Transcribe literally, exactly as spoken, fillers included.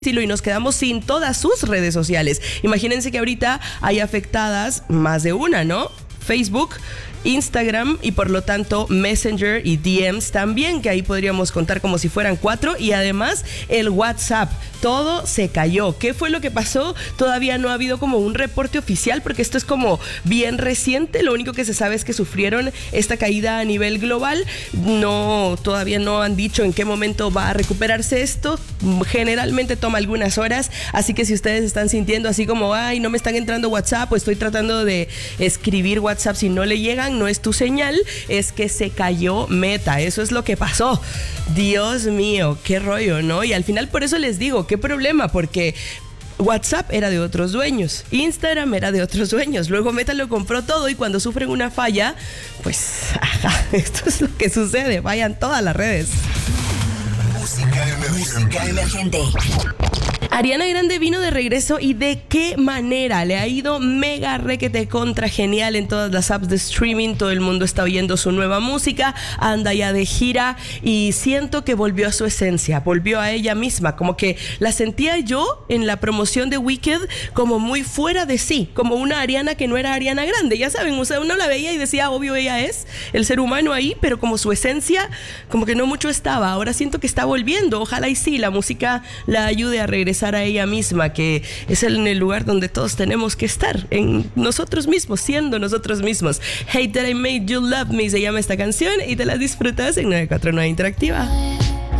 y nos quedamos sin todas sus redes sociales. Imagínense que ahorita hay afectadas más de una, ¿no? Facebook, Instagram y por lo tanto Messenger y D Ms también, que ahí podríamos contar como si fueran cuatro, y además el WhatsApp. Todo se cayó. ¿Qué fue lo que pasó? Todavía no ha habido como un reporte oficial porque esto es como bien reciente. Lo único que se sabe es que sufrieron esta caída a nivel global. No, todavía no han dicho en qué momento va a recuperarse esto. Generalmente toma algunas horas, así que si ustedes están sintiendo así como, ay, no me están entrando WhatsApp o estoy tratando de escribir WhatsApp, si no le llegan, no es tu señal, es que se cayó Meta. Eso es lo que pasó. Dios mío, qué rollo, ¿no? Y al final por eso les digo, qué problema, porque WhatsApp era de otros dueños, Instagram era de otros dueños, luego Meta lo compró todo y cuando sufren una falla, pues ajá, esto es lo que sucede, vayan todas las redes. Música emergente. Música emergente. Ariana Grande vino de regreso y de qué manera. Le ha ido mega requete contra genial en todas las apps de streaming. Todo el mundo está oyendo su nueva música, anda ya de gira y siento que volvió a su esencia, volvió a ella misma, como que la sentía yo en la promoción de Wicked como muy fuera de sí, como una Ariana que no era Ariana Grande, ya saben, o sea, uno la veía y decía, obvio ella es el ser humano ahí, pero como su esencia como que no mucho estaba. Ahora siento que está volviendo, ojalá y sí, la música la ayude a regresar a ella misma, que es en el lugar donde todos tenemos que estar, en nosotros mismos, siendo nosotros mismos. Hate That I Made You Love Me se llama esta canción y te la disfrutas en nueve cuatro nueve Interactiva.